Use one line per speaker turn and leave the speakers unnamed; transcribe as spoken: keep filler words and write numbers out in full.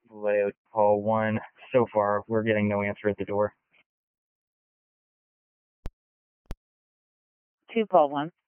Layout Paul one. So far, we're getting no answer at the door.
two Paul one.